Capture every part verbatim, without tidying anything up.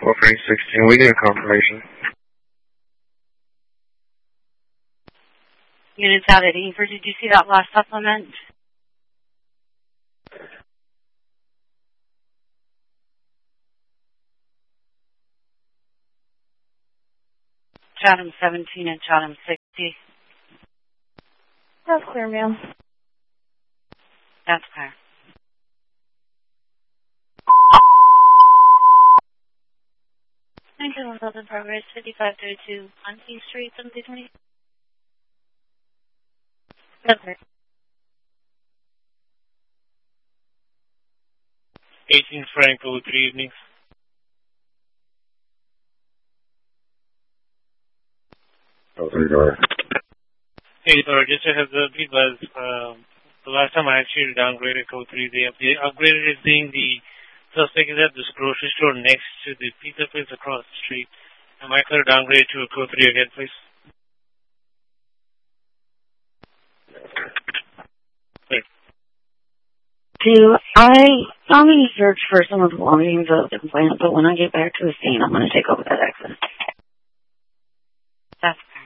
four three sixteen, we need a confirmation. Units out at Ever. Did you see that last supplement? Chatham seventeen and Chatham sixty. That's clear, ma'am. That's clear. nineteen one thousand progress, fifty-five thirty-two on King Street, seventy twenty. That's clear. eighteen Franco, three evenings. Oh, three door. Hey, Laura, just to have the because um, the last time I actually downgraded code three, they, they upgraded it saying the suspect is at this grocery store next to the pizza place across the street. Am I going to downgrade to a code three again, please? Wait. Do I, I'm going to search for some of the belongings of the complainant, but when I get back to the scene, I'm going to take over that access. That's fair.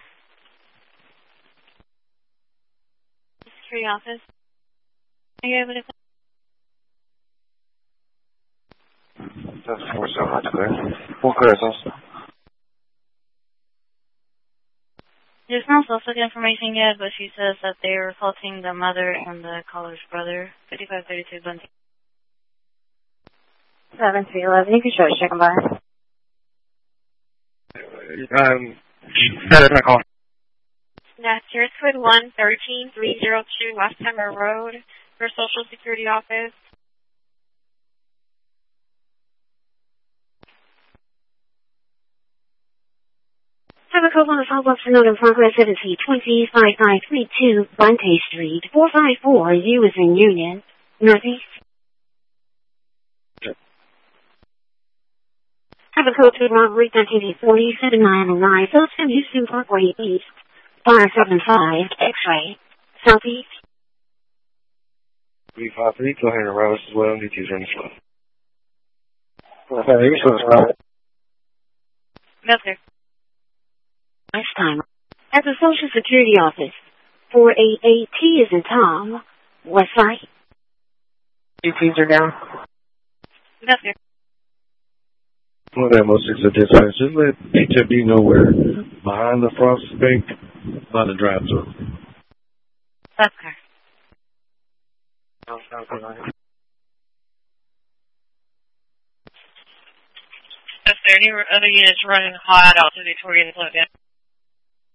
Security office. Are you able to... That's four seven, that's clear. Full clear, also. There's no social information yet, but she says that they are assaulting the mother and the caller's brother. fifty-five thirty-two Bunty. seven three eleven, you can show us, check them by. Um, that is my call. That's your code one thirteen three zero two West Hammer Road for Social Security Office. Have a call on the follow-up for note in progress at C twenty five five three two Bunty Street, four five four, U is in Union, Northeast. Sure. Have a code to robbery nineteen forty seven nine oh nine, Phillipston, Houston Parkway East, five seven five, X-ray, Southeast. three five three, go ahead and route us as well. Need to use this one. Okay, you should start. That's her. Next time, at the Social Security Office, four eight eight T is in Tom, West Side. E Ts are down. That's her. Well, that most six of dispatch. Just let H F B know where behind the Frost Bank by the drive-thru. That's her. Is there any other units running hot out to Victoria and slow down?